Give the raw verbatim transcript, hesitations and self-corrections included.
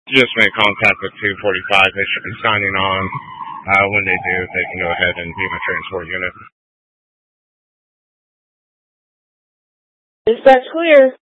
Just make contact with two forty-five. They should be signing on. Uh, when they do, they can go ahead and be my transport unit. Dispatch clear.